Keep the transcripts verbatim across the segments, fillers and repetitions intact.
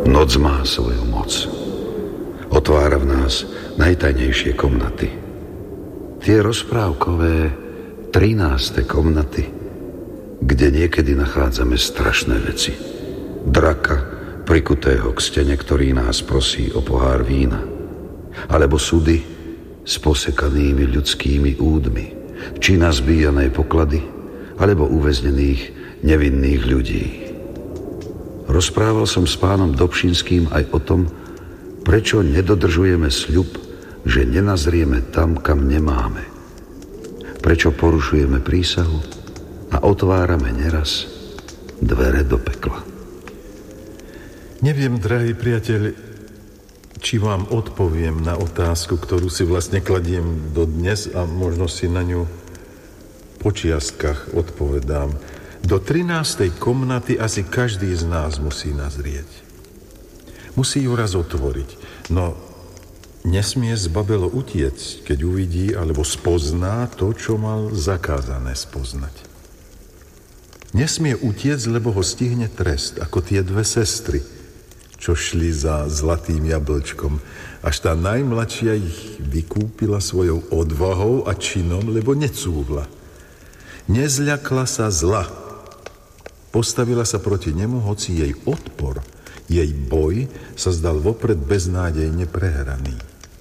Noc má svoju moc. Otvára v nás najtajnejšie komnaty. Tie rozprávkové trináste komnaty, kde niekedy nachádzame strašné veci. Draka, prikutého k stene, ktorý nás prosí o pohár vína. Alebo súdy s posekanými ľudskými údmi, či nazbíjané poklady, alebo uväznených nevinných ľudí. Rozprával som s pánom Dobšinským aj o tom, prečo nedodržujeme sľub, že nenazrieme tam, kam nemáme. Prečo porušujeme prísahu a otvárame neraz dvere do pekla. Neviem, drahý priateľ, či vám odpoviem na otázku, ktorú si vlastne kladiem dodnes a možno si na ňu po čiastkách odpovedám. Do trinástej komnaty asi každý z nás musí nazrieť. Musí ju raz otvoriť, no nesmie z Babelo utiecť, keď uvidí alebo spozná to, čo mal zakázané spoznať. Nesmie utiecť, lebo ho stihne trest, ako tie dve sestry, čo šli za zlatým jablčkom, až tá najmladšia ich vykúpila svojou odvahou a činom, lebo necúvla. Nezľakla sa zla. Postavila sa proti nemu, hoci jej odpor, jej boj sa zdal vopred beznádejne prehraný.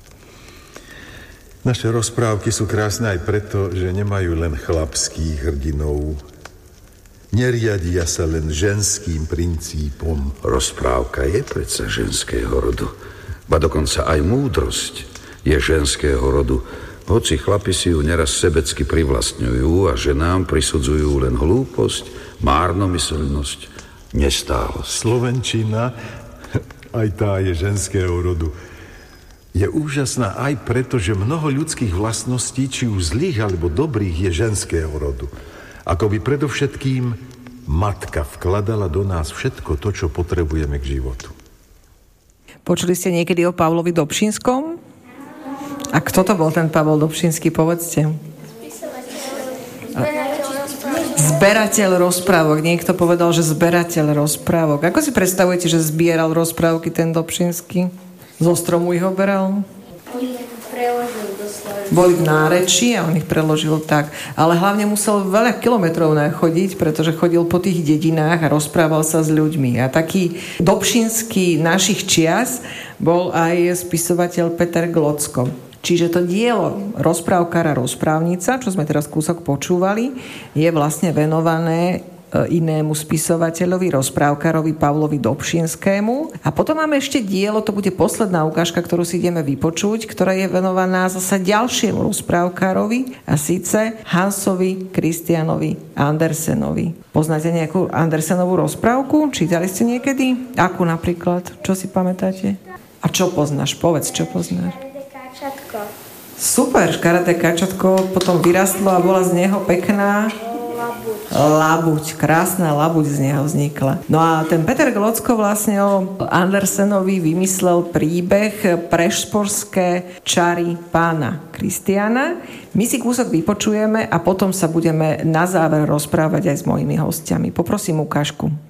Naše rozprávky sú krásne aj preto, že nemajú len chlapských hrdinov. Neriadia sa len ženským princípom. Rozprávka je predsa ženského rodu. Ba dokonca aj múdrosť je ženského rodu. Hoci chlapi si ju neraz sebecky privlastňujú a ženám prisudzujú len hlúposť, márnomyselnosť, nestálosť. Slovenčina, aj tá je ženského rodu, je úžasná aj preto, že mnoho ľudských vlastností, či už zlých alebo dobrých, je ženského rodu. Ako by predovšetkým matka vkladala do nás všetko to, čo potrebujeme k životu. Počuli ste niekedy o Pavlovi Dobšinskom? A kto to bol ten Pavol Dobšinský, povedzte? Zberateľ rozprávok. Niekto povedal, že zberateľ rozprávok. Ako si predstavujete, že zbieral rozprávky ten Dobšinský? Zo stromu ich oberal? Boli v nárečí a on ich preložil tak. Ale hlavne musel veľa kilometrov nachodiť, pretože chodil po tých dedinách a rozprával sa s ľuďmi. A taký Dobšinský našich čias bol aj spisovateľ Peter Glocko. Čiže to dielo Rozprávkar a rozprávnica, čo sme teraz kúsok počúvali, je vlastne venované inému spisovateľovi, rozprávkarovi Pavlovi Dobšinskému. A potom máme ešte dielo, to bude posledná ukážka, ktorú si ideme vypočuť, ktorá je venovaná zasa ďalšiemu rozprávkarovi, a síce Hansovi Christianovi Andersenovi. Poznáte nejakú Andersenovú rozprávku? Čítali ste niekedy? Akú napríklad? Čo si pamätáte? A čo poznáš? Povedz, čo poznáš? Kačatko. Super, škaredé kačatko potom vyrastlo a bola z neho pekná Labuť. Labuť, krásna labuť z neho vznikla. No a ten Peter Glocko vlastne o Andersenovi vymyslel príbeh Prešporské čary pána Kristiana. My si kúsok vypočujeme a potom sa budeme na záver rozprávať aj s mojimi hostiami. Poprosím ukážku.